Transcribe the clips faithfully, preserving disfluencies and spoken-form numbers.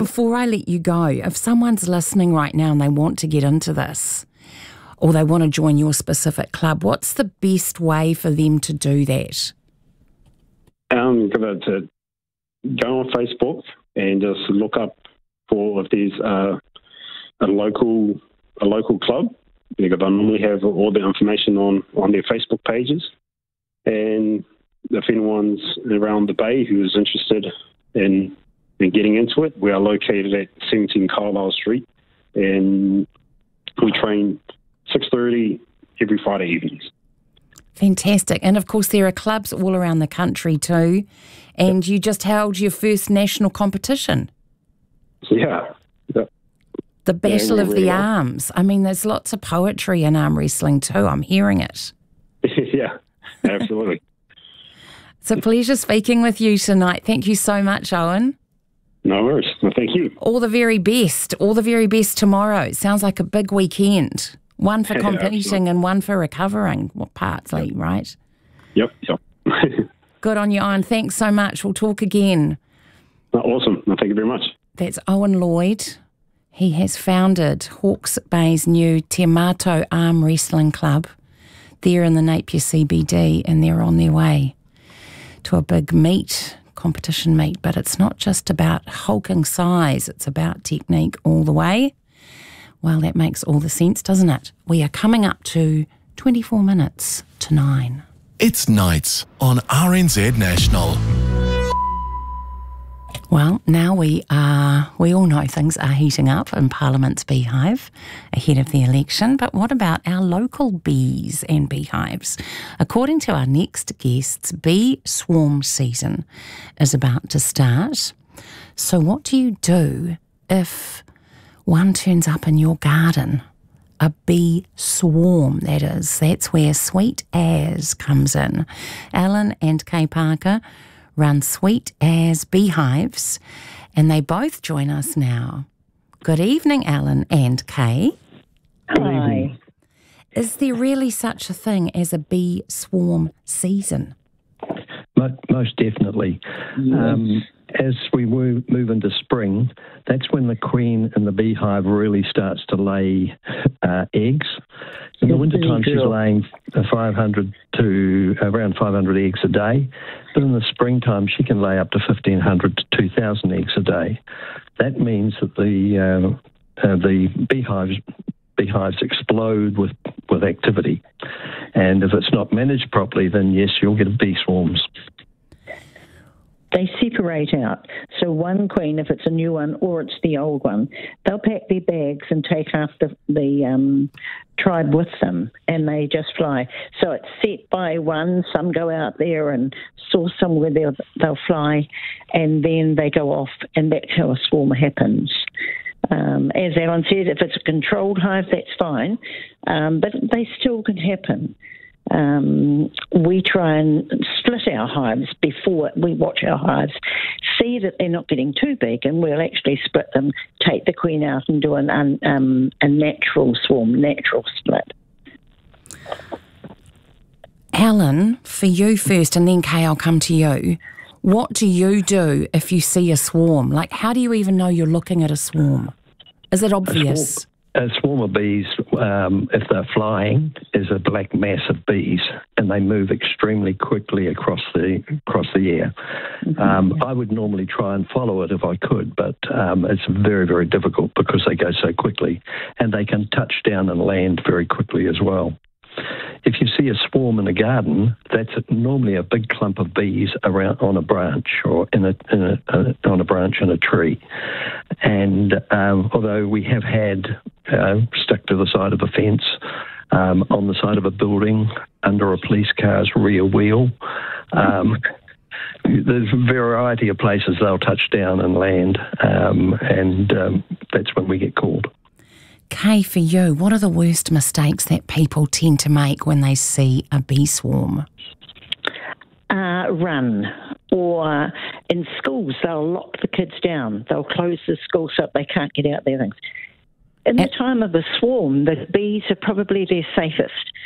Before I let you go, if someone's listening right now and they want to get into this, or they want to join your specific club, what's the best way for them to do that? Um, to, to go on Facebook and just look up for if there's uh, a local a local club, because I normally have all the information on, on their Facebook pages. And if anyone's around the Bay who is interested in, in getting into it, we are located at seventeen Carlisle Street, and we train six thirty every Friday evenings. Fantastic. And of course there are clubs all around the country too, and you just held your first national competition. Yeah. yeah. The Battle yeah, of really the well. Arms. I mean, there's lots of poetry in arm wrestling too. I'm hearing it. Yeah, absolutely. It's a pleasure speaking with you tonight. Thank you so much, Owen. No worries. Well, thank you. All the very best. All the very best tomorrow. Sounds like a big weekend. One for Yeah, competing absolutely. and one for recovering, well, partly, right? Yep, yep. Good on you, Owen. Thanks so much. We'll talk again. Awesome. Well, thank you very much. That's Owen Lloyd. He has founded Hawke's Bay's new Te Mato Arm Wrestling Club. They're in the Napier C B D and they're on their way to a big meet, competition meet. But it's not just about hulking size, it's about technique all the way. Well, that makes all the sense, doesn't it? We are coming up to twenty-four minutes to nine. It's Nights on R N Z National. Well, now we are, we all know things are heating up in Parliament's beehive ahead of the election, but what about our local bees and beehives? According to our next guests, bee swarm season is about to start. So what do you do if one turns up in your garden? A bee swarm, that is. That's where Sweet As comes in. Alan and Kay Parker run Sweet As Beehives, and they both join us now. Good evening, Alan and Kay. Hi. Is there really such a thing as a bee swarm season? Mo- Most definitely. Um, as we move, move into spring, that's when the queen in the beehive really starts to lay uh, eggs. In the Yes, wintertime, very she's true. laying uh, five hundred to around five hundred eggs a day. But in the springtime, she can lay up to fifteen hundred to two thousand eggs a day. That means that the uh, uh, the beehives beehives explode with, with activity. And if it's not managed properly, then yes, you'll get bee swarms. They separate out. So one queen, if it's a new one or it's the old one, they'll pack their bags and take after the um, tribe with them, and they just fly. So it's set by one. Some go out there and source somewhere they'll, they'll fly, and then they go off, and that's how a swarm happens. Um, as Alan said, if it's a controlled hive, that's fine, um, but they still can happen. Um, we try and split our hives before we watch our hives, see that they're not getting too big, and we'll actually split them, take the queen out and do an, un, um, a natural swarm, natural split. Alan, for you first, and then Kay, I'll come to you. What do you do if you see a swarm? Like, how do you even know you're looking at a swarm? Is it obvious? A swarm of bees, um, if they're flying, is a black mass of bees, and they move extremely quickly across the across the air. Mm-hmm. Um, I would normally try and follow it if I could, but um, it's very, very difficult because they go so quickly, and they can touch down and land very quickly as well. If you see a swarm in a garden, that's normally a big clump of bees around on a branch or in a, in a, uh, on a branch in a tree. And um, although we have had uh, stuck to the side of a fence, um, on the side of a building, under a police car's rear wheel, um, there's a variety of places they'll touch down and land, um, and um, that's when we get called. Kay, for you, what are the worst mistakes that people tend to make when they see a bee swarm? Uh, run. Or in schools, they'll lock the kids down. They'll close the school so they can't get out their things. In the time of a swarm, the bees are probably their safest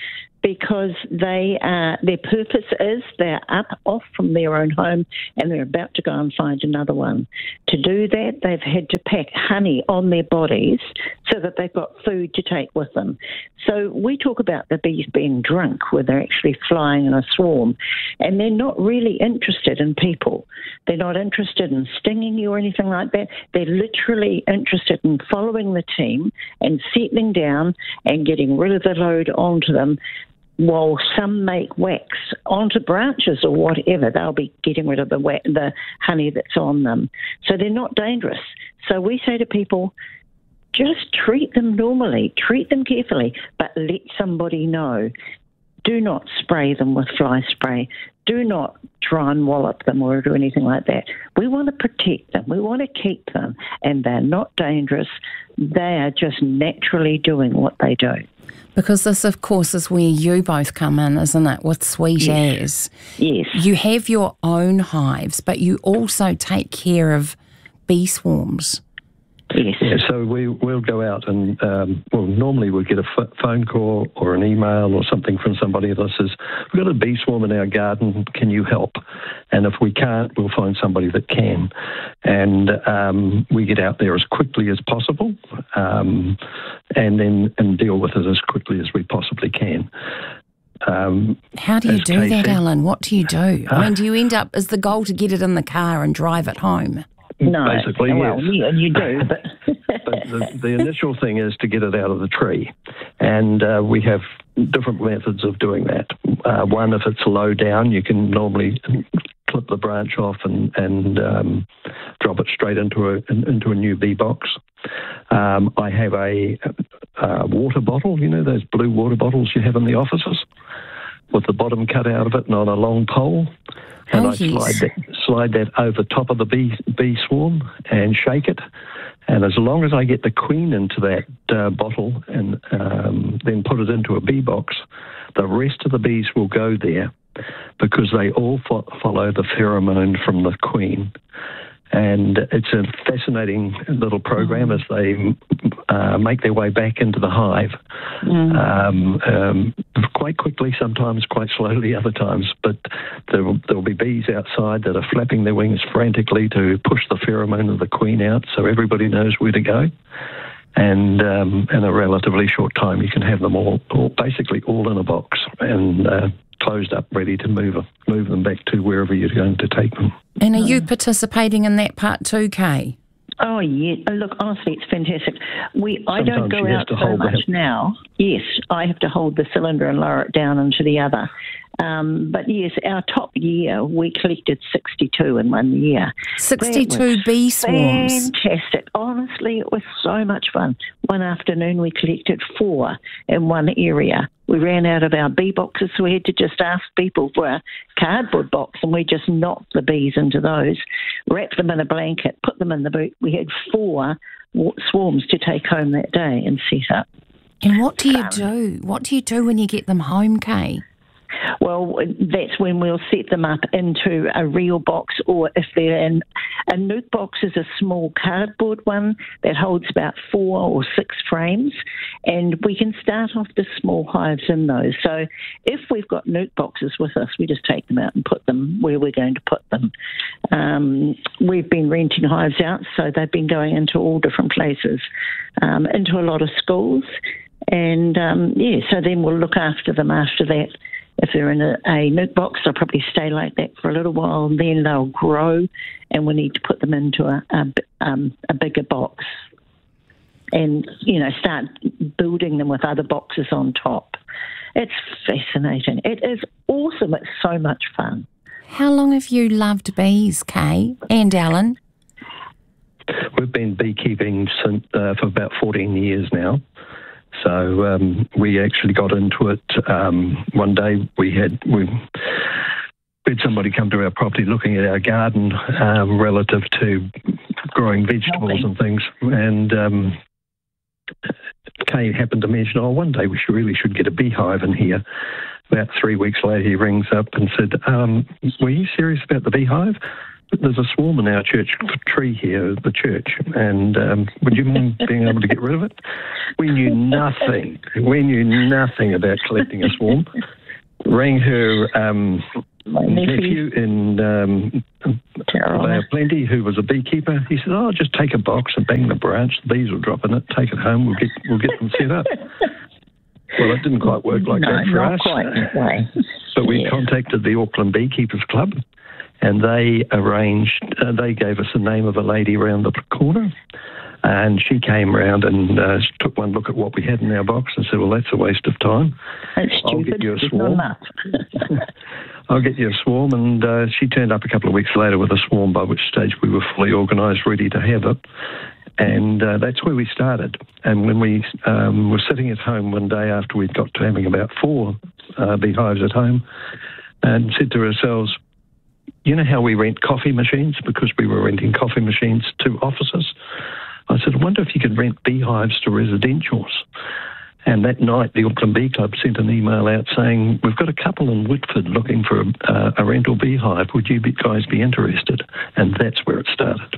because they uh, their purpose is they're up off from their own home and they're about to go and find another one. To do that, they've had to pack honey on their bodies so that they've got food to take with them. So we talk about the bees being drunk, where they're actually flying in a swarm, and they're not really interested in people. They're not interested in stinging you or anything like that. They're literally interested in following the team and settling down and getting rid of the load onto them. While some make wax onto branches or whatever, they'll be getting rid of the wa- the honey that's on them. So they're not dangerous. So we say to people, just treat them normally, treat them carefully, but let somebody know. Do not spray them with fly spray. Do not try and wallop them or do anything like that. We want to protect them. We want to keep them, and they're not dangerous. They are just naturally doing what they do. Because this, of course, is where you both come in, isn't it, with Sweet Yes. As. Yes. You have your own hives, but you also take care of bee swarms. Yes. Yeah, so we, we'll go out and, um, well, normally we'll get a f- phone call or an email or something from somebody that says, we've got a bee swarm in our garden, can you help? And if we can't, we'll find somebody that can. And um, we get out there as quickly as possible um, and then and deal with it as quickly as we possibly can. Um, How do you do Kay that, said- Alan? What do you do? I mean, do you end up, is the goal to get it in the car and drive it home? No. Basically, well, yes. yeah, you do, but... But the, the initial thing is to get it out of the tree. And uh, we have different methods of doing that. Uh, one, if it's low down, you can normally clip the branch off and, and um, drop it straight into a into a new bee box. Um, I have a, a water bottle, you know, those blue water bottles you have in the offices, with the bottom cut out of it and on a long pole. And Oh, I slide yes. that, slide that over top of the bee, bee swarm and shake it. And as long as I get the queen into that uh, bottle and um, then put it into a bee box, the rest of the bees will go there because they all fo- follow the pheromone from the queen. And it's a fascinating little program as they uh, make their way back into the hive. Mm. Um, um, quite quickly, sometimes quite slowly other times, but there will, there will be bees outside that are flapping their wings frantically to push the pheromone of the queen out so everybody knows where to go. And um, in a relatively short time, you can have them all, all basically all in a box and uh, closed up, ready to move move them back to wherever you're going to take them. And are you participating in that part too, Kay? Oh, yeah. Look, honestly, it's fantastic. We I don't Sometimes go she has out to so hold much that. now. Yes, I have to hold the cylinder and lower it down into the other. Um, but yes, our top year, we collected sixty-two in one year. sixty-two bee swarms. Fantastic. Honestly, it was so much fun. One afternoon, we collected four in one area. We ran out of our bee boxes, so we had to just ask people for a cardboard box, and we just knocked the bees into those, wrapped them in a blanket, put them in the boot. We had four swarms to take home that day and set up. And what do you do? What do you do when you get them home, Kay? Well, that's when we'll set them up into a real box, or if they're in a nuke box is a small cardboard one that holds about four or six frames, and we can start off the small hives in those. So if we've got nuke boxes with us, we just take them out and put them where we're going to put them. Um, we've been renting hives out, so they've been going into all different places, um, into a lot of schools, and um, yeah, so then we'll look after them after that. If they're in a, a nuke box, they'll probably stay like that for a little while, and then they'll grow, and we need to put them into a, a, um, a bigger box and, you know, start building them with other boxes on top. It's fascinating. It is awesome. It's so much fun. How long have you loved bees, Kay and Alan? We've been beekeeping since, uh, for about fourteen years now. So um, we actually got into it. Um, one day we had we had somebody come to our property looking at our garden um, relative to growing vegetables and things. And um, Kay happened to mention, oh, one day we should, really should get a beehive in here. About three weeks later, he rings up and said, um, were you serious about the beehive? there's a swarm in our church tree here, the church, and um, would you mind being able to get rid of it? We knew nothing. We knew nothing about collecting a swarm. Rang her um, nephew in um, Bay of Plenty, who was a beekeeper. He said, "Oh, just take a box and bang the branch. The bees will drop in it. Take it home. We'll get we'll get them set up." Well, it didn't quite work like no, that for not us. Quite that way. But we yeah. contacted the Auckland Beekeepers Club, and they arranged, uh, they gave us the name of a lady around the corner, and she came round and uh, took one look at what we had in our box and said, "Well, that's a waste of time. That's I'll stupid. get you a There's swarm." not enough. I'll get you a swarm, and uh, she turned up a couple of weeks later with a swarm, by which stage we were fully organised, ready to have it. And uh, that's where we started. And when we um, were sitting at home one day after we'd got to having about four uh, beehives at home, and said to ourselves, you know how we rent coffee machines? Because we were renting coffee machines to offices. I said, I wonder if you could rent beehives to residentials. And that night, the Auckland Bee Club sent an email out saying, we've got a couple in Whitford looking for a, uh, a rental beehive. Would you guys be interested? And that's where it started.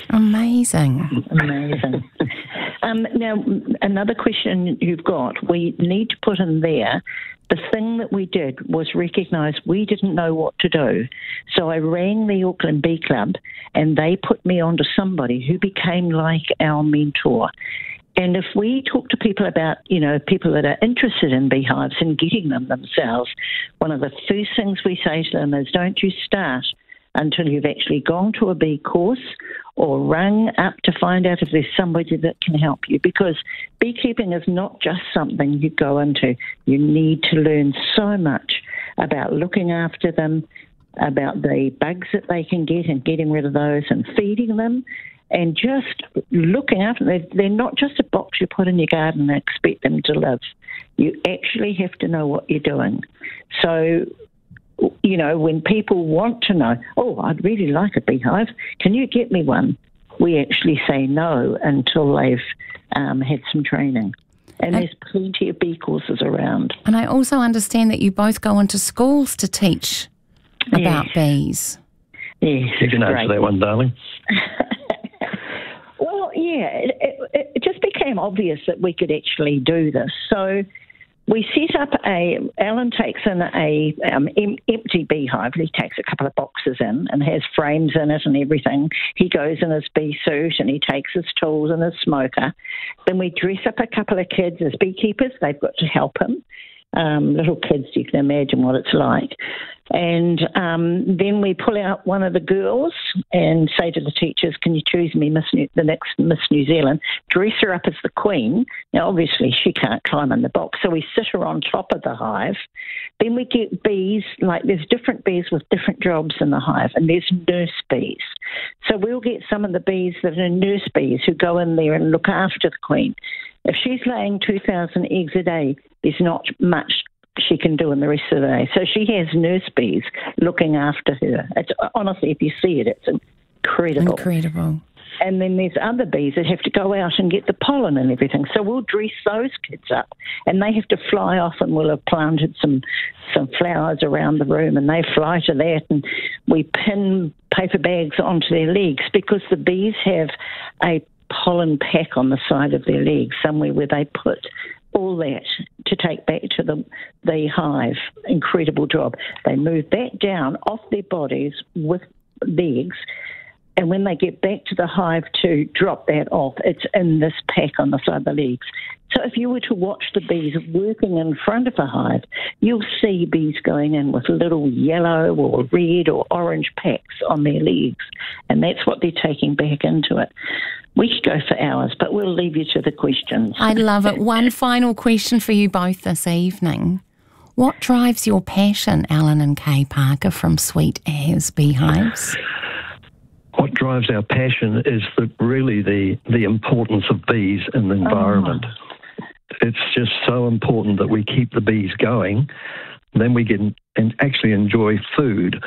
Amazing. Amazing. um, now, another question you've got, we need to put in there, the thing that we did was recognise we didn't know what to do. So I rang the Auckland Bee Club and they put me onto somebody who became like our mentor. And if we talk to people about, you know, people that are interested in beehives and getting them themselves, one of the first things we say to them is don't you start until you've actually gone to a bee course or rung up to find out if there's somebody that can help you, because beekeeping is not just something you go into. You need to learn so much about looking after them, about the bugs that they can get and getting rid of those and feeding them, and just looking after them. They're not just a box you put in your garden and expect them to live. You actually have to know what you're doing. So, you know, when people want to know, oh, I'd really like a beehive, can you get me one? We actually say no until they've um, had some training. And there's plenty of bee courses around. And I also understand that you both go into schools to teach about yes. bees. Yes, you can answer that one, darling. Well, yeah, it, it, it just became obvious that we could actually do this. So we set up a, Alan takes in a um, em, empty beehive. He takes a couple of boxes in and has frames in it and everything. He goes in his bee suit and he takes his tools and his smoker. Then we dress up a couple of kids as beekeepers. They've got to help him. Um, little kids, you can imagine what it's like. And um, then we pull out one of the girls and say to the teachers, can you choose me Miss New- the next Miss New Zealand, dress her up as the queen. Now, obviously, she can't climb in the box, so we sit her on top of the hive. Then we get bees, like there's different bees with different jobs in the hive, and there's nurse bees. So we'll get some of the bees that are nurse bees who go in there and look after the queen. If she's laying two thousand eggs a day, there's not much she can do in the rest of the day. So she has nurse bees looking after her. It's, honestly, if you see it, it's incredible. Incredible. And then there's other bees that have to go out and get the pollen and everything. So we'll dress those kids up, and they have to fly off, and we'll have planted some some flowers around the room, and they fly to that, and we pin paper bags onto their legs because the bees have a pollen pack on the side of their legs somewhere where they put all that to take back to the, the hive. Incredible job. They move that down off their bodies with legs, and when they get back to the hive to drop that off, it's in this pack on the side of the legs. So if you were to watch the bees working in front of a hive, you'll see bees going in with little yellow or red or orange packs on their legs, and that's what they're taking back into it. We could go for hours, but we'll leave you to the questions. I love it. One final question for you both this evening. What drives your passion, Alan and Kay Parker from Sweet As Beehives? What drives our passion is the, really the, the importance of bees in the environment. Oh. It's just so important that we keep the bees going. Then we can and actually enjoy food.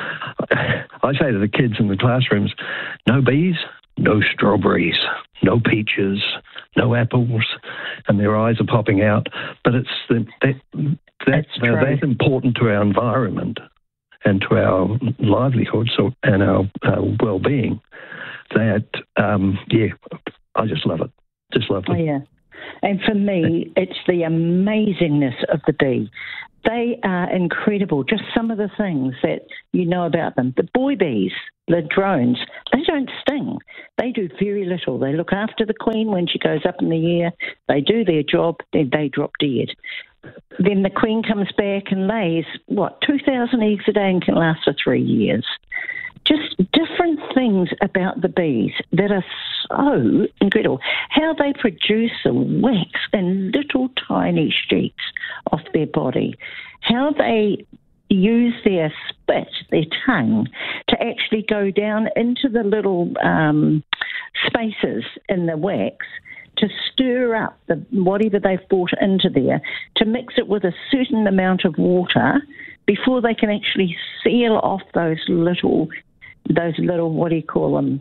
I say to the kids in the classrooms, no bees, no strawberries, no peaches, no apples, and their eyes are popping out. But it's the, that, that's, that's that important to our environment. and to our livelihoods and our, our well-being, that, um, yeah, I just love it. Just love it. Oh, yeah. And for me, it's the amazingness of the bee. They are incredible, just some of the things that you know about them. The boy bees, the drones, they don't sting. They do very little. They look after the queen when she goes up in the air. They do their job, then they drop dead. Then the queen comes back and lays, what, two thousand eggs a day and can last for three years. Just different things about the bees that are so incredible. How they produce the wax in little tiny sheets off their body. How they use their spit, their tongue, to actually go down into the little um, spaces in the wax to stir up the whatever they've brought into there, to mix it with a certain amount of water before they can actually seal off those little those little, what do you call them,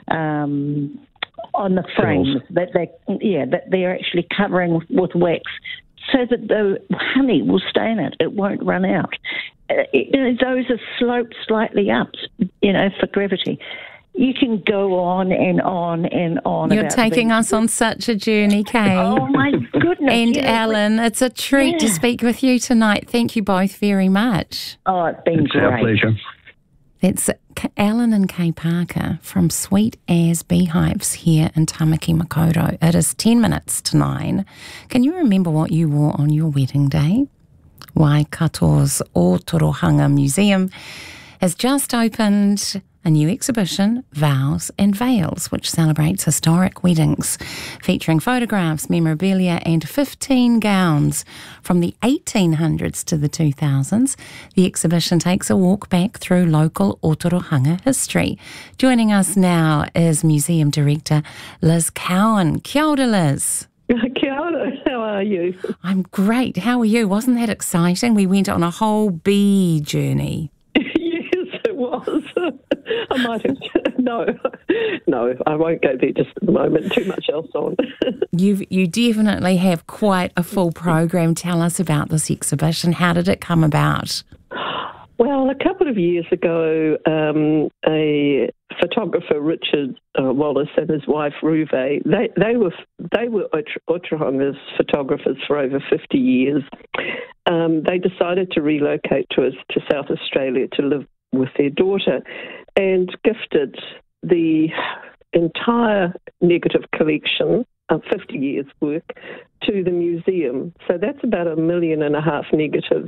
um, on the frames that they, yeah, that they're actually covering with, with wax, so that the honey will stay in it. It won't run out. It, it, those are sloped slightly up, you know, for gravity. You can go on and on and on. You're about taking bees. us on such a journey, Kay. Oh, my goodness. And you know, Alan, it's a treat yeah. to speak with you tonight. Thank you both very much. Oh, it's been It's great. our pleasure. That's Alan and Kay Parker from Sweet As Beehives here in Tamaki Makaurau. It is ten minutes to nine. Can you remember what you wore on your wedding day? Waikato's Otorohanga Museum has just opened a new exhibition, Vows and Veils, which celebrates historic weddings, featuring photographs, memorabilia and fifteen gowns from the eighteen hundreds to the two thousands. The exhibition takes a walk back through local Otorohanga history. Joining us now is Museum Director Liz Cowan. Kia ora, Liz. Kia ora, how are you? I'm great. How are you? Wasn't that exciting? We went on a whole bee journey. Yes, it was. I might have. No, no, I won't go there just at the moment. Too much else on. You you definitely have quite a full program. Tell us about this exhibition. How did it come about? Well, a couple of years ago, um, a photographer, Richard uh, Wallace, and his wife Ruve, they they were they were Otorohanga's photographers for over fifty years. Um, they decided to relocate to us to South Australia to live with their daughter, and gifted the entire negative collection of fifty years' work to the museum. So that's about a million and a half negatives.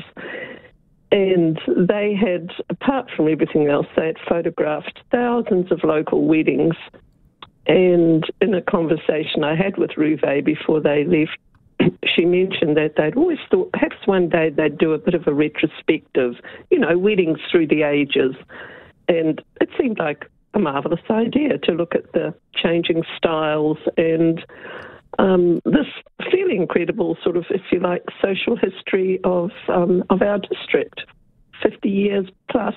And they had, apart from everything else, they had photographed thousands of local weddings. And in a conversation I had with Ruve before they left, she mentioned that they'd always thought perhaps one day they'd do a bit of a retrospective, you know, weddings through the ages. And it seemed like a marvellous idea to look at the changing styles and um, this fairly incredible sort of, if you like, social history of um, of our district, fifty years plus,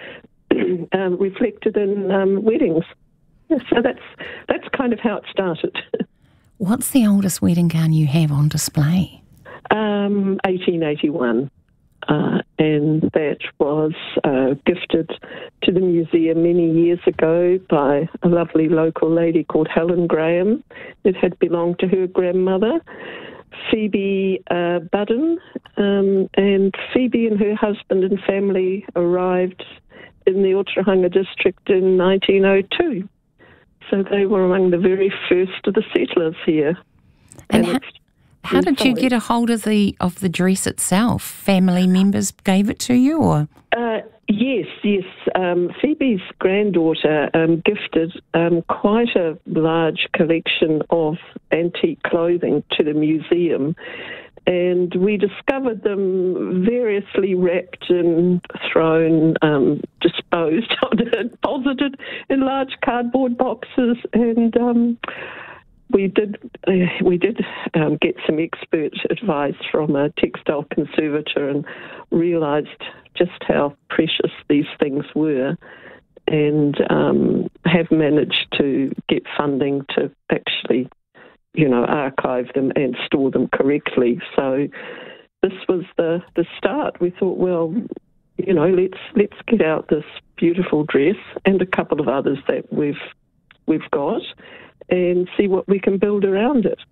um, reflected in um, weddings. So that's that's kind of how it started. What's the oldest wedding gown you have on display? Um, eighteen eighty-one. Uh, and that was uh, gifted to the museum many years ago by a lovely local lady called Helen Graham. It had belonged to her grandmother, Phoebe uh, Budden, um, and Phoebe and her husband and family arrived in the Otorohanga district in nineteen oh two. So they were among the very first of the settlers here. And, and ha- how did you get a hold of the of the dress itself? Family members gave it to you, or? Uh, yes, yes. Um, Phoebe's granddaughter um, gifted um, quite a large collection of antique clothing to the museum, and we discovered them variously wrapped and thrown, um, disposed of, deposited in large cardboard boxes, and um, we did uh, we did um, get some expert advice from a textile conservator and realised just how precious these things were, and um, have managed to get funding to actually, you know, archive them and store them correctly. So this was the, the start. We thought, well, you know, let's let's get out this beautiful dress and a couple of others that we've we've got, and see what we can build around it.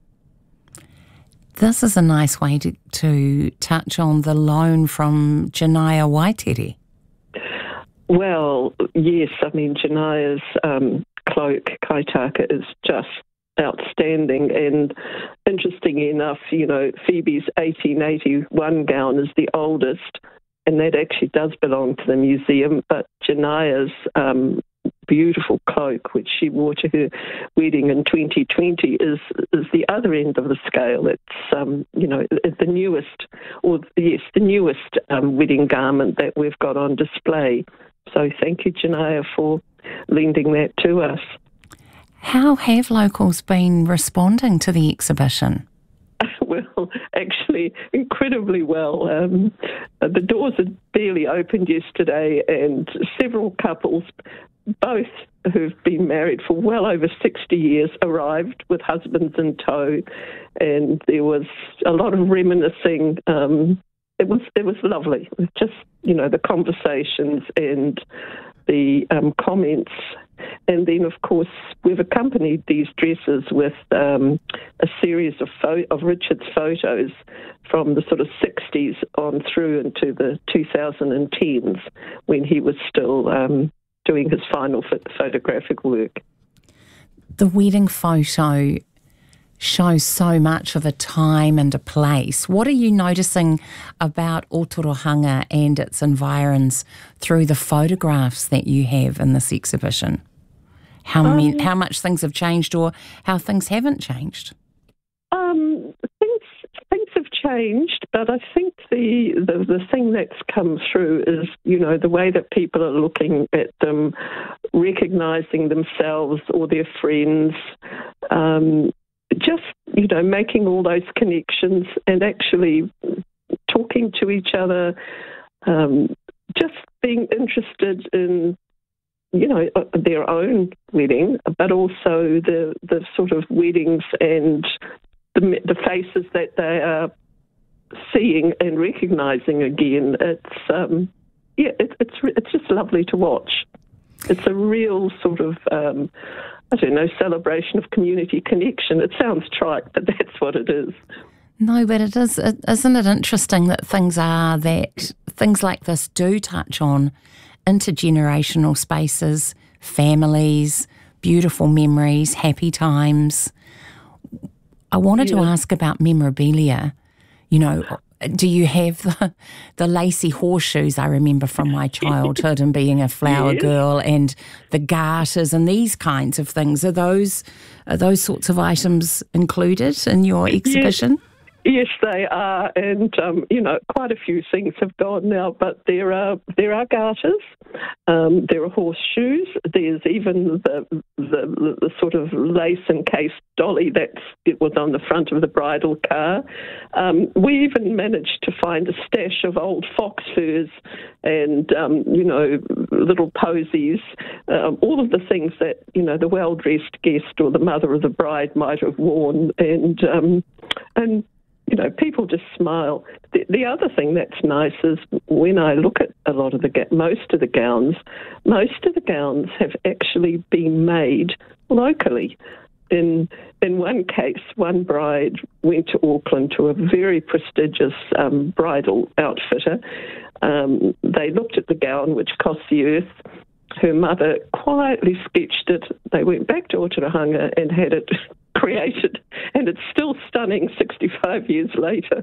This is a nice way to, to touch on the loan from Janaya Waitere. Well, yes, I mean, Janaya's um, cloak, kaitaka, is just outstanding, and interesting enough, you know, Phoebe's eighteen eighty-one gown is the oldest, and that actually does belong to the museum, but Janaya's um, beautiful cloak, which she wore to her wedding in twenty twenty, is is the other end of the scale. It's, um, you know, the newest, or yes, the newest um, wedding garment that we've got on display. So thank you, Janaya, for lending that to us. How have locals been responding to the exhibition? Well, actually, incredibly well. Um, the doors had barely opened yesterday, and several couples, both who've been married for well over sixty years, arrived with husbands in tow, and there was a lot of reminiscing. Um, it was it was lovely. It was just, you know, the conversations and the um, comments. And then, of course, we've accompanied these dresses with um, a series of pho- of Richard's photos from the sort of sixties on through into the two thousand tens, when he was still um, doing his final ph- photographic work. The wedding photo shows so much of a time and a place. What are you noticing about Otorohanga and its environs through the photographs that you have in this exhibition? How um, many, how much things have changed, or how things haven't changed? Um, things things have changed, but I think the, the the thing that's come through is, you know, the way that people are looking at them, recognising themselves or their friends, um, just, you know, making all those connections and actually talking to each other, um, just being interested in, you know, their own wedding, but also the the sort of weddings and the, the faces that they are seeing and recognising again. It's um, yeah, it, it's it's just lovely to watch. It's a real sort of um, I don't know, celebration of community connection. It sounds trite, but that's what it is. No, but it is. Isn't it interesting that things are that things like this do touch on intergenerational spaces, families, beautiful memories, happy times. I wanted yeah. to ask about memorabilia. You know, do you have the, the lacy horseshoes I remember from my childhood and being a flower yes. girl, and the garters and these kinds of things? Are those are those sorts of items included in your exhibition? Yes. Yes, they are, and um, you know, quite a few things have gone now. But there are there are garters, um, there are horseshoes. There's even the, the the sort of lace encased dolly that's it was on the front of the bridal car. Um, we even managed to find a stash of old fox furs and um, you know, little posies, um, all of the things that, you know, the well dressed guest or the mother of the bride might have worn, and um, and. You know, people just smile. The, the other thing that's nice is when I look at a lot of the, most of the gowns, most of the gowns have actually been made locally. In in one case, one bride went to Auckland to a very prestigious um, bridal outfitter. Um, they looked at the gown, which cost the earth. Her mother quietly sketched it. They went back to Otorohanga and had it created, and it's still stunning sixty-five years later.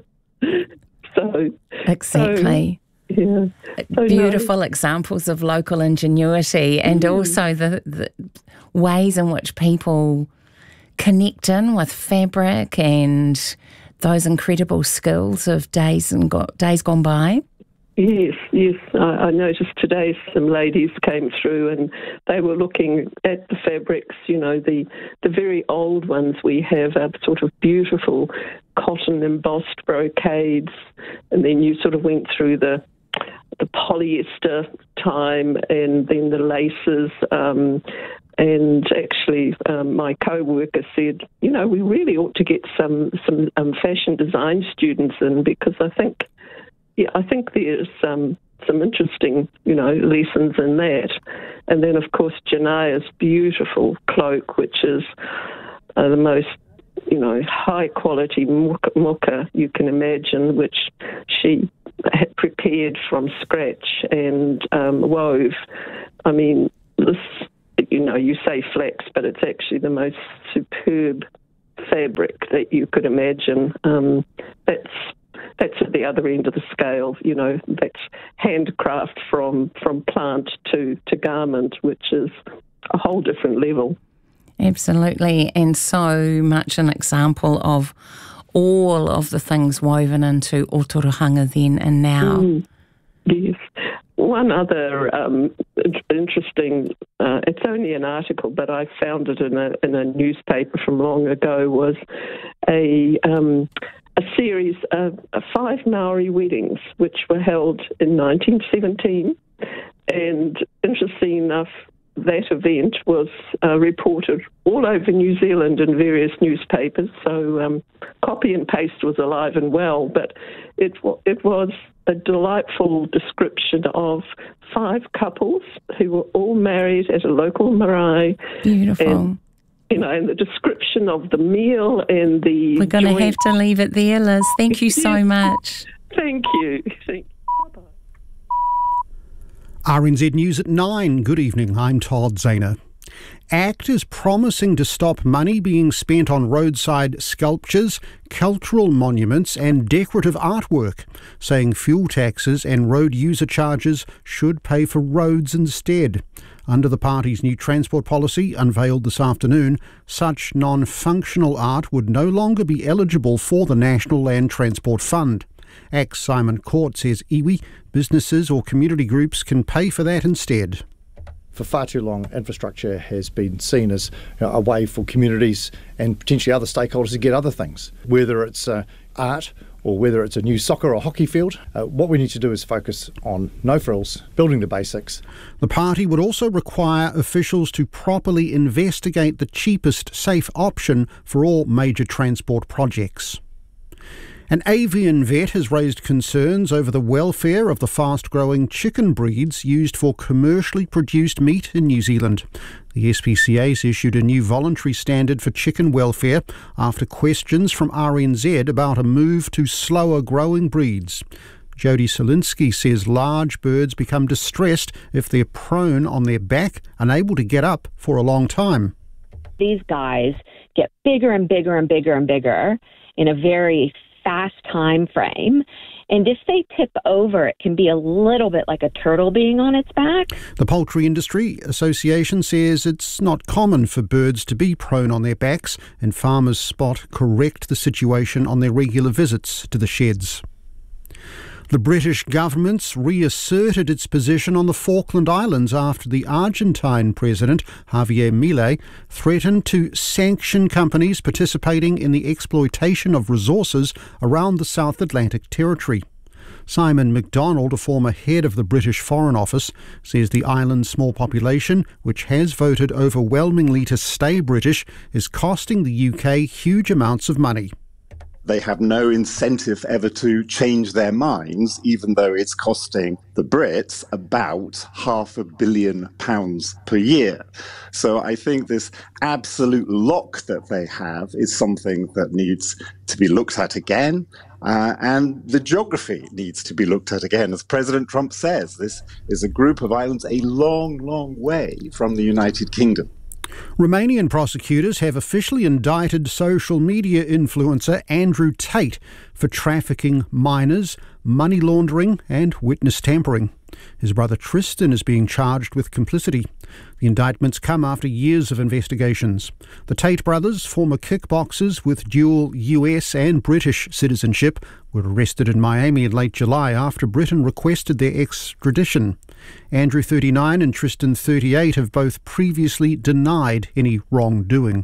So exactly. So, yeah. So Beautiful no. examples of local ingenuity, and mm. also the, the ways in which people connect in with fabric and those incredible skills of days and go, days gone by. Yes, yes. I, I noticed today some ladies came through and they were looking at the fabrics, you know, the, the very old ones we have are sort of beautiful cotton embossed brocades, and then you sort of went through the the polyester time and then the laces. Um, and actually um, my co-worker said, you know, we really ought to get some, some um, fashion design students in, because I think Yeah, I think there's um, some interesting, you know, lessons in that. And then, of course, Janaya's beautiful cloak, which is uh, the most, you know, high-quality muka you can imagine, which she had prepared from scratch and um, wove. I mean, this, you know, you say flax, but it's actually the most superb fabric that you could imagine. Um, that's that's at the other end of the scale, you know, that's handcraft from, from plant to, to garment, which is a whole different level. Absolutely, and so much an example of all of the things woven into Otorohanga then and now. Mm, yes. One other um, interesting, uh, it's only an article, but I found it in a, in a newspaper from long ago, was a um, a series of five Maori weddings, which were held in nineteen seventeen. And interesting enough, that event was uh, reported all over New Zealand in various newspapers, so um, copy and paste was alive and well, but it, it was a delightful description of five couples who were all married at a local marae. Beautiful. And, you know, and the description of the meal and the... We're going to joint... have to leave it there, Liz. Thank you so much. Thank you. Thank you. Bye-bye. R N Z News at nine. Good evening, I'm Todd Zahner. ACT is promising to stop money being spent on roadside sculptures, cultural monuments and decorative artwork, saying fuel taxes and road user charges should pay for roads instead. Under the party's new transport policy, unveiled this afternoon, such non-functional art would no longer be eligible for the National Land Transport Fund. ACT's Simon Court says iwi, businesses or community groups can pay for that instead. For far too long, infrastructure has been seen as you know, a way for communities and potentially other stakeholders to get other things, whether it's uh, art or whether it's a new soccer or hockey field. Uh, what we need to do is focus on no frills, building the basics. The party would also require officials to properly investigate the cheapest safe option for all major transport projects. An avian vet has raised concerns over the welfare of the fast-growing chicken breeds used for commercially produced meat in New Zealand. The S P C A's issued a new voluntary standard for chicken welfare after questions from R N Z about a move to slower-growing breeds. Jody Solinsky says large birds become distressed if they're prone on their back, unable to get up for a long time. These guys get bigger and bigger and bigger and bigger in a very fast time frame, and if they tip over, it can be a little bit like a turtle being on its back. The Poultry Industry Association says it's not common for birds to be prone on their backs, and farmers spot correct the situation on their regular visits to the sheds. The British government's reasserted its position on the Falkland Islands after the Argentine president, Javier Milei, threatened to sanction companies participating in the exploitation of resources around the South Atlantic territory. Simon MacDonald, a former head of the British Foreign Office, says the island's small population, which has voted overwhelmingly to stay British, is costing the U K huge amounts of money. They have no incentive ever to change their minds, even though it's costing the Brits about half a billion pounds per year. So I think this absolute lock that they have is something that needs to be looked at again. Uh, and the geography needs to be looked at again. As President Trump says, this is a group of islands a long, long way from the United Kingdom. Romanian prosecutors have officially indicted social media influencer Andrew Tate for trafficking minors, money laundering and witness tampering. His brother Tristan is being charged with complicity. The indictments come after years of investigations. The Tate brothers, former kickboxers with dual U S and British citizenship, were arrested in Miami in late July after Britain requested their extradition. Andrew, thirty-nine, and Tristan, thirty-eight, have both previously denied any wrongdoing.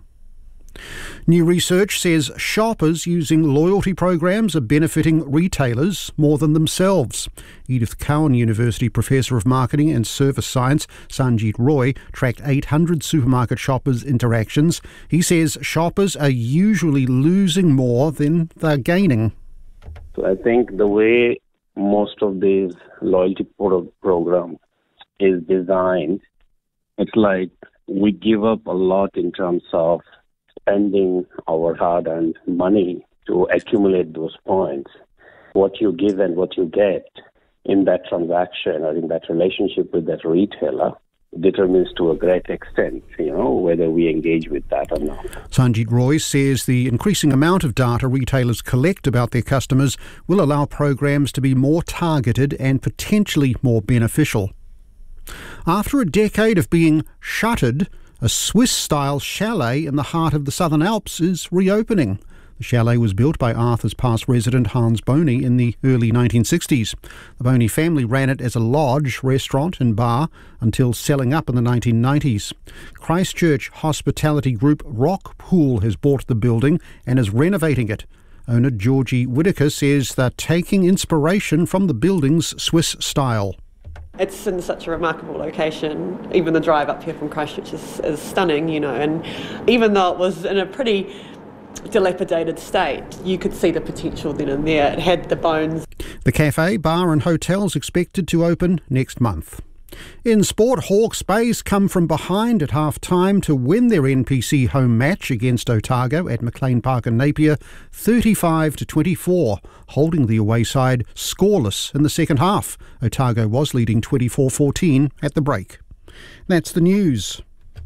New research says shoppers using loyalty programs are benefiting retailers more than themselves. Edith Cowan University Professor of Marketing and Service Science Sanjit Roy tracked eight hundred supermarket shoppers' interactions. He says shoppers are usually losing more than they're gaining. So I think the way most of these loyalty pro- programs is designed, it's like we give up a lot in terms of spending our hard-earned money to accumulate those points. What you give and what you get in that transaction or in that relationship with that retailer determines to a great extent, you know, whether we engage with that or not. Sanjit Roy says the increasing amount of data retailers collect about their customers will allow programs to be more targeted and potentially more beneficial. After a decade of being shuttered, a Swiss-style chalet in the heart of the Southern Alps is reopening. The chalet was built by Arthur's Pass resident Hans Boney in the early nineteen sixties. The Boney family ran it as a lodge, restaurant and bar until selling up in the nineteen nineties. Christchurch hospitality group Rock Pool has bought the building and is renovating it. Owner Georgie Whitaker says they're taking inspiration from the building's Swiss style. It's in such a remarkable location. Even the drive up here from Christchurch is, is stunning, you know, and even though it was in a pretty dilapidated state, you could see the potential then and there. It had the bones. The cafe, bar and hotel is expected to open next month. In sport, Hawke's Bay's come from behind at half-time to win their N P C home match against Otago at McLean Park in Napier, thirty-five to twenty-four, holding the away side scoreless in the second half. Otago was leading twenty-four fourteen at the break. That's the news.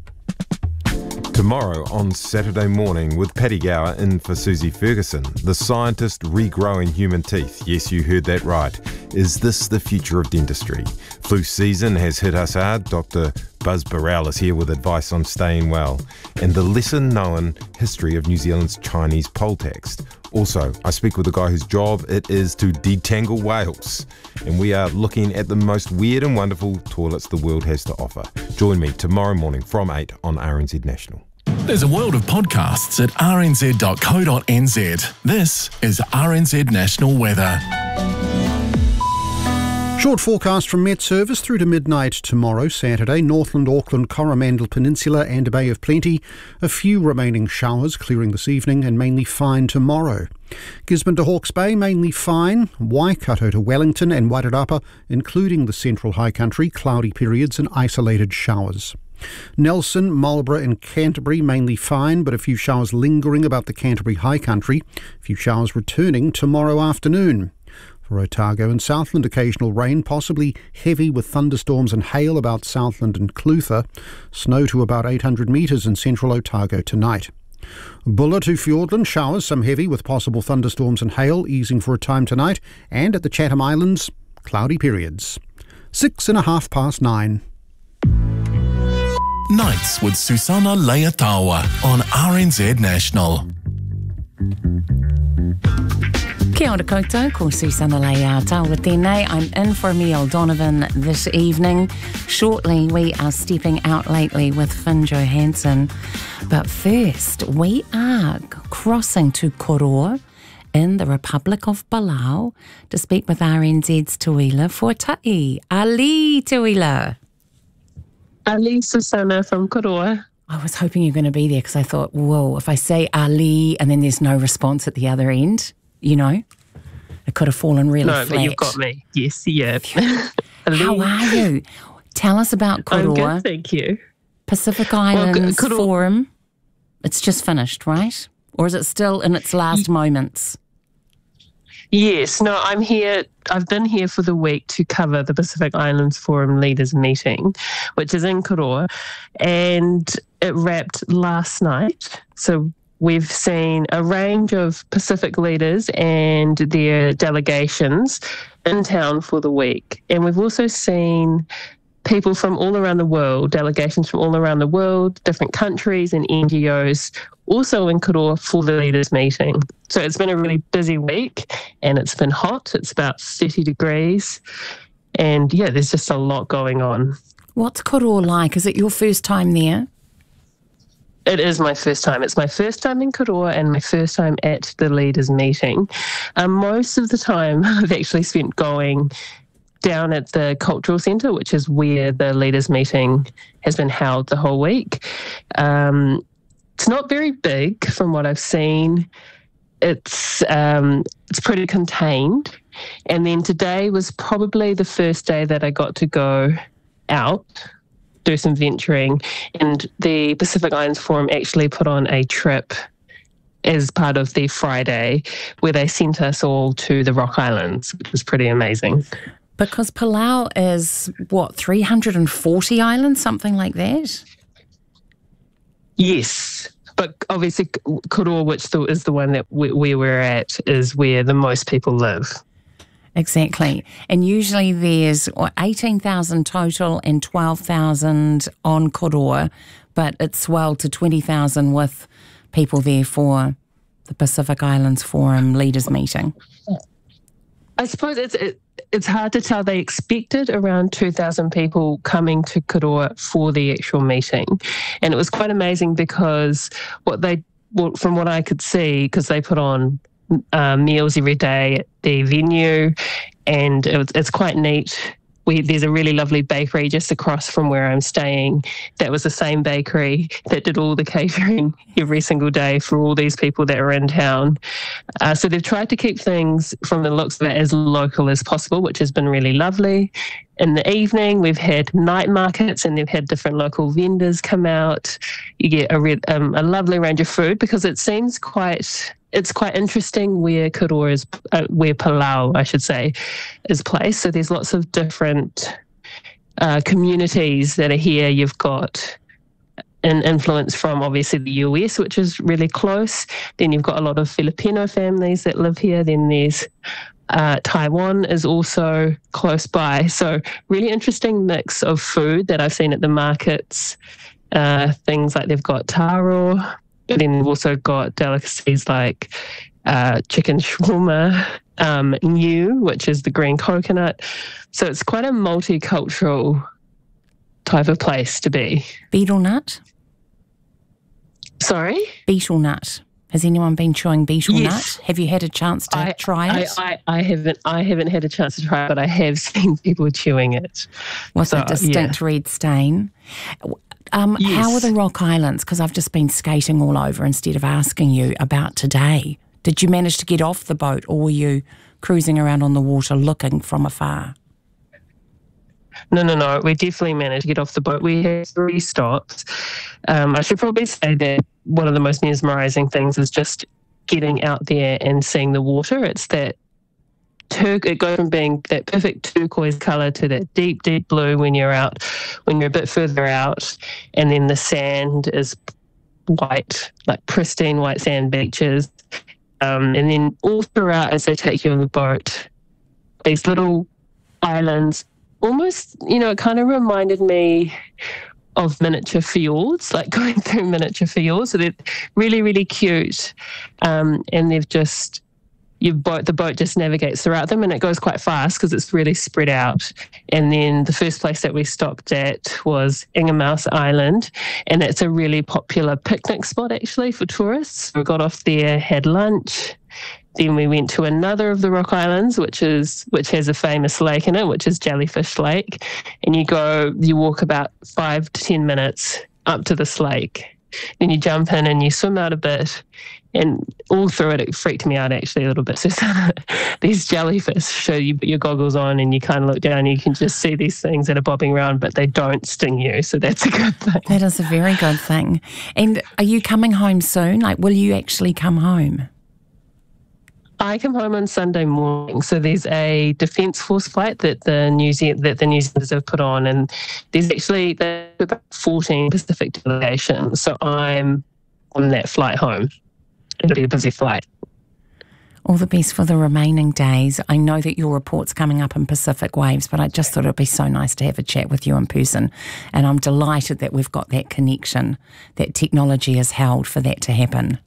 Tomorrow on Saturday morning with Paddy Gower in for Susie Ferguson, the scientist regrowing human teeth. Yes, you heard that right. Is this the future of dentistry? Flu season has hit us hard. Doctor Buzz Burrell is here with advice on staying well and the lesser-known history of New Zealand's Chinese poll tax. Also, I speak with a guy whose job it is to detangle whales, and we are looking at the most weird and wonderful toilets the world has to offer. Join me tomorrow morning from eight on R N Z National. There's a world of podcasts at r n z dot co dot n z. This is R N Z National Weather. Short forecast from Met Service through to midnight tomorrow, Saturday. Northland, Auckland, Coromandel Peninsula and Bay of Plenty. A few remaining showers clearing this evening and mainly fine tomorrow. Gisborne to Hawke's Bay, mainly fine. Waikato to Wellington and Wairarapa, including the central high country, cloudy periods and isolated showers. Nelson, Marlborough and Canterbury, mainly fine, but a few showers lingering about the Canterbury high country. A few showers returning tomorrow afternoon. For Otago and Southland, occasional rain, possibly heavy with thunderstorms and hail about Southland and Clutha. Snow to about eight hundred metres in central Otago tonight. Bulla to Fiordland, showers, some heavy with possible thunderstorms and hail, easing for a time tonight. And at the Chatham Islands, cloudy periods. Six and a half past nine. Nights with Susana Leatawa on R N Z National. Kia ora koutou, ko Susana Leatawa tēnei. I'm in for Emile Donovan this evening. Shortly, we are stepping out lately with Finn Johansson. But first, we are crossing to Koroa in the Republic of Palau to speak with R N Z's Tuila Fortai. Ali Tuila. Ali Susana from Koroa. I was hoping you were going to be there because I thought, whoa, if I say Ali and then there's no response at the other end, you know, it could have fallen really no, flat. No, but you've got me. Yes, yeah. How are you? Tell us about Koroa. I'm good, thank you. Pacific Islands well, Forum. It's just finished, right? Or is it still in its last y- moments? Yes, no, I'm here. I've been here for the week to cover the Pacific Islands Forum Leaders Meeting, which is in Koroa, and it wrapped last night. So we've seen a range of Pacific leaders and their delegations in town for the week. And we've also seen people from all around the world, delegations from all around the world, different countries and N G Os, also in Koroa for the leaders meeting. So it's been a really busy week and it's been hot. It's about thirty degrees. And yeah, there's just a lot going on. What's Koroa like? Is it your first time there? It is my first time. It's my first time in Koroa and my first time at the leaders meeting. Um, most of the time I've actually spent going down at the cultural centre, which is where the leaders meeting has been held the whole week. Um, it's not very big from what I've seen. it's um, it's pretty contained. And then today was probably the first day that I got to go out, do some venturing, and the Pacific Islands Forum actually put on a trip as part of the Friday where they sent us all to the Rock Islands, which was pretty amazing. Because Palau is, what, three hundred forty islands, something like that? Yes. But obviously, Koroa, which is the one that we, we were at, is where the most people live. Exactly. And usually there's eighteen thousand total and twelve thousand on Koroa, but it's swelled to twenty thousand with people there for the Pacific Islands Forum leaders meeting. I suppose it's it, it's hard to tell. They expected around two thousand people coming to Koroa for the actual meeting. And it was quite amazing because what they, well, from what I could see, because they put on uh, meals every day at the venue, and it was, it's quite neat. We, there's a really lovely bakery just across from where I'm staying. That was the same bakery that did all the catering every single day for all these people that are in town. Uh, so they've tried to keep things, from the looks of it, as local as possible, which has been really lovely. In the evening, we've had night markets and they've had different local vendors come out. You get a, re- um, a lovely range of food because it seems quite... It's quite interesting where Koroa is, uh, where Palau, I should say, is placed. So there's lots of different uh, communities that are here. You've got an influence from obviously the U S, which is really close. Then you've got a lot of Filipino families that live here. Then there's uh, Taiwan is also close by. So really interesting mix of food that I've seen at the markets. Uh, things like they've got taro. But then we've also got delicacies like uh, chicken shawarma, um, new, which is the green coconut. So it's quite a multicultural type of place to be. Betel nut? Sorry? Betel nut. Has anyone been chewing betel yes. nut? Have you had a chance to I, try it? I, I, I haven't. I haven't had a chance to try it, but I have seen people chewing it. With so, a distinct yeah. red stain. Um, yes. How are the Rock Islands? Because I've just been skating all over instead of asking you about today. Did you manage to get off the boat, or were you cruising around on the water looking from afar? No, no, no. We definitely managed to get off the boat. We had three stops. Um, I should probably say that one of the most mesmerising things is just getting out there and seeing the water. It's that Tur- it goes from being that perfect turquoise colour to that deep, deep blue when you're out, when you're a bit further out, and then the sand is white, like pristine white sand beaches. Um, and then all throughout, as they take you on the boat, these little islands, almost, you know, it kind of reminded me of miniature fjords, like going through miniature fjords. So they're really, really cute. Um, and they've just... Your boat, the boat just navigates throughout them, and it goes quite fast because it's really spread out. And then the first place that we stopped at was Ingemouse Island, and it's a really popular picnic spot actually for tourists. We got off there, had lunch. Then we went to another of the Rock Islands, which is which has a famous lake in it, which is Jellyfish Lake. And you go, you walk about five to ten minutes up to this lake. Then you jump in and you swim out a bit. And all through it, it freaked me out actually a little bit. So these jellyfish, so you put your goggles on and you kind of look down and you can just see these things that are bobbing around, but they don't sting you. So that's a good thing. That is a very good thing. And are you coming home soon? Like, will you actually come home? I come home on Sunday morning. So there's a Defence Force flight that the New Zealand that the New Zealanders have put on, and there's actually there's about fourteen Pacific delegations. So I'm on that flight home. It'll be a busy flight. All the best for the remaining days. I know that your report's coming up in Pacific Waves, but I just thought it would be so nice to have a chat with you in person. And I'm delighted that we've got that connection, that technology has held for that to happen.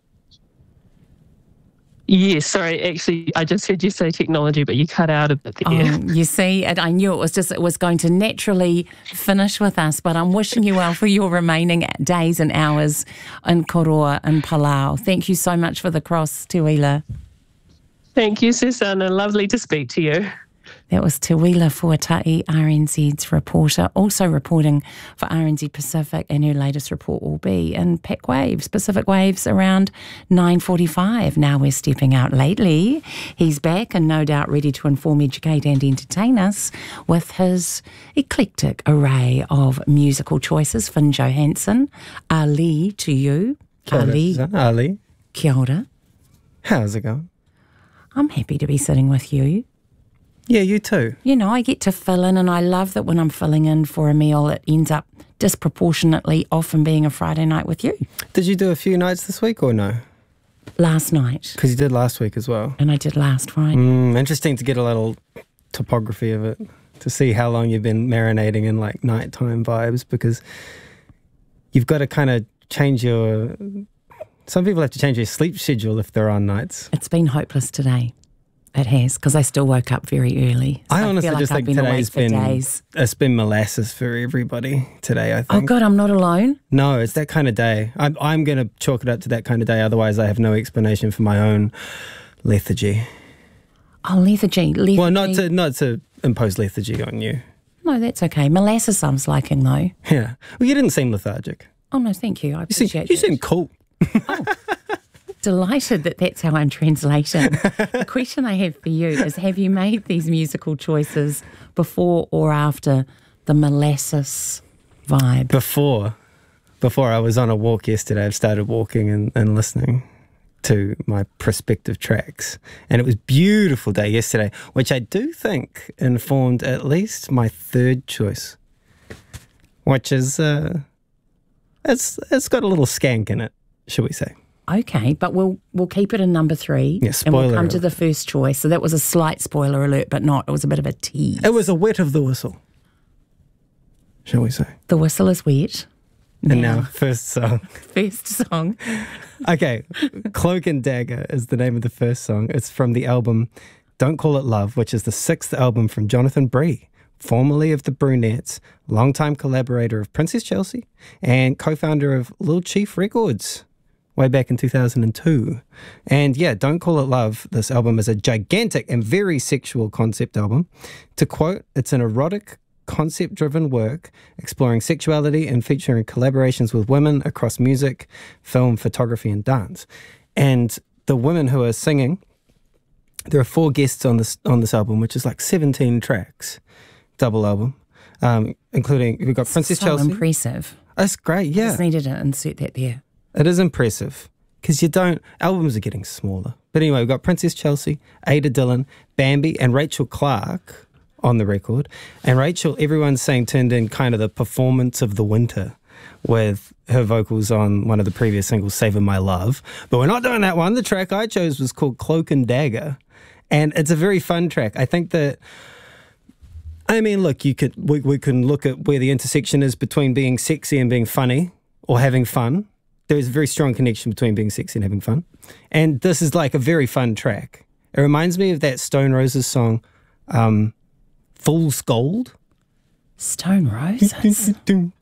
Yes, sorry, actually, I just heard you say technology, but you cut out a bit there. Oh, you see, and I knew it was just it was going to naturally finish with us, but I'm wishing you well for your remaining days and hours in Koroa and Palau. Thank you so much for the cross, Te Wila. Thank you, Susanna. Lovely to speak to you. That was Te Wila Fuatai, R N Z's reporter, also reporting for R N Z Pacific, and her latest report will be in Pac Waves, Pacific Waves, around nine forty-five. Now we're stepping out lately. He's back and no doubt ready to inform, educate and entertain us with his eclectic array of musical choices. Finn Johansson, Ali to you. Kia ora, Ali. Susanna. Ali. Kia ora. How's it going? I'm happy to be sitting with you. Yeah, you too. You know, I get to fill in, and I love that when I'm filling in for a meal, it ends up disproportionately often being a Friday night with you. Did you do a few nights this week or no? Last night. Because you did last week as well. And I did last Friday. Mm, interesting to get a little topography of it, to see how long you've been marinating in like nighttime vibes, because you've got to kind of change your... Some people have to change their sleep schedule if they're on nights. It's been hopeless today. It has, because I still woke up very early. So I honestly I feel just like think I've been today's awake for been days. It's been molasses for everybody today, I think. Oh God, I'm not alone. No, it's that kind of day. I'm, I'm going to chalk it up to that kind of day. Otherwise, I have no explanation for my own lethargy. Oh, lethargy. lethargy. Well, not to not to impose lethargy on you. No, that's okay. Molasses I was liking though. Yeah. Well, you didn't seem lethargic. Oh no, thank you. I You appreciate seem, it. you seem cool. Delighted that that's how I'm translating. The question I have for you is, have you made these musical choices before or after the molasses vibe? Before. Before I was on a walk yesterday, I've started walking and, and listening to my prospective tracks. And it was a beautiful day yesterday, which I do think informed at least my third choice, which is, uh, it's it's got a little skank in it, shall we say. Okay, but we'll we'll keep it in number three. Yeah, and we'll spoiler come to alert. the first choice. So that was a slight spoiler alert, but not. It was a bit of a tease. It was a wet of the whistle, shall we say. The whistle is wet. And now, first song. First song. Okay, Cloak and Dagger is the name of the first song. It's from the album Don't Call It Love, which is the sixth album from Jonathan Bree, formerly of the Brunettes, longtime collaborator of Princess Chelsea, and co-founder of Lil Chief Records, way back in two thousand two. And yeah, Don't Call It Love, this album is a gigantic and very sexual concept album. To quote, it's an erotic, concept-driven work exploring sexuality and featuring collaborations with women across music, film, photography, and dance. And the women who are singing, there are four guests on this on this album, which is like seventeen tracks, double album, um, including, we've got Princess so Chelsea. impressive. That's great, yeah. Just needed to insert that there. It is impressive because you don't, albums are getting smaller. But anyway, we've got Princess Chelsea, Ada Dillon, Bambi, and Rachel Clark on the record. And Rachel, everyone's saying, turned in kind of the performance of the winter with her vocals on one of the previous singles, Saving My Love. But we're not doing that one. The track I chose was called Cloak and Dagger. And it's a very fun track. I think that, I mean, look, you could we, we can look at where the intersection is between being sexy and being funny or having fun. There is a very strong connection between being sexy and having fun. And this is like a very fun track. It reminds me of that Stone Roses song, um, Fool's Gold. Stone Roses?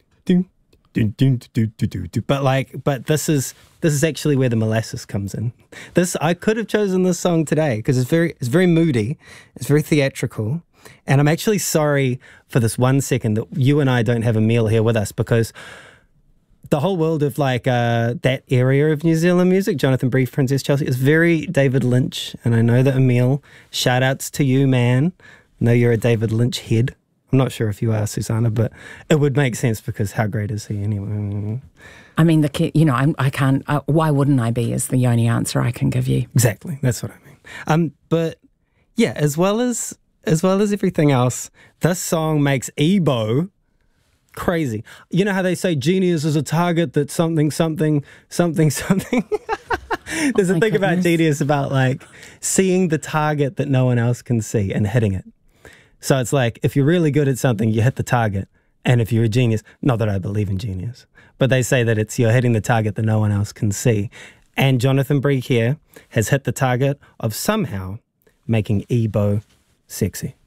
But like, but this is this is actually where the molasses comes in. This I could have chosen this song today because it's very it's very moody, it's very theatrical, and I'm actually sorry for this one second that you and I don't have Emil here with us, because the whole world of like uh, that area of New Zealand music, Jonathan Bree, Princess Chelsea, is very David Lynch, and I know that Emil, shout outs to you, man. I know you're a David Lynch head. I'm not sure if you are, Susanna, but it would make sense because how great is he anyway? I mean, the kid, you know, I'm, I can't, uh, why wouldn't I be is the only answer I can give you. Exactly, that's what I mean. Um, but yeah, as well as as well as everything else, this song makes Ebo crazy. You know how they say genius is a target that something, something, something, something? There's Oh a my thing about goodness. genius about like seeing the target that no one else can see and hitting it. So it's like, if you're really good at something, you hit the target. And if you're a genius, not that I believe in genius, but they say that it's you're hitting the target that no one else can see. And Jonathan Bree here has hit the target of somehow making Ebo sexy.